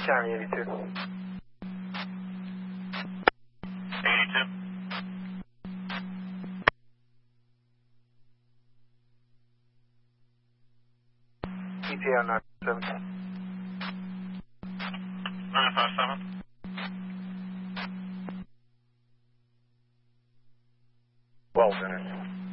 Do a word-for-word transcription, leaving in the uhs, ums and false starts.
Sharon eighty-two. eighty-two. E T A nine seven. nine five seven. Well finished.